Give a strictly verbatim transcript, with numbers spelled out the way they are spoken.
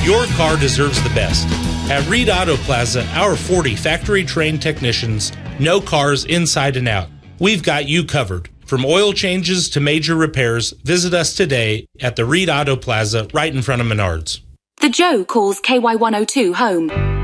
Your car deserves the best. At Reed Auto Plaza, our forty factory-trained technicians know cars inside and out. We've got you covered. From oil changes to major repairs, visit us today at the Reed Auto Plaza right in front of Menards. The Joe calls K Y one oh two home.